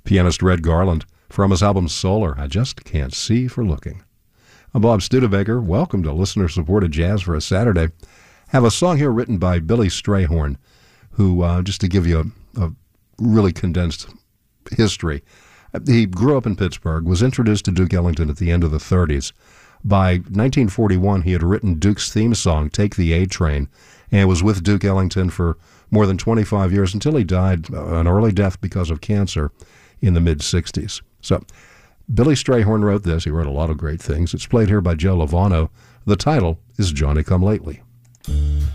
Pianist Red Garland from his album Solar, I Just Can't See for Looking. I'm Bob Studebaker. Welcome to listener-supported jazz for a Saturday. Have a song here written by Billy Strayhorn, who, just to give you a really condensed history, he grew up in Pittsburgh, was introduced to Duke Ellington at the end of the 30s. By 1941, he had written Duke's theme song, Take the A Train, and was with Duke Ellington for more than 25 years until he died an early death because of cancer in the mid-60s. So Billy Strayhorn wrote this. He wrote a lot of great things. It's played here by Joe Lovano. The title is Johnny Come Lately.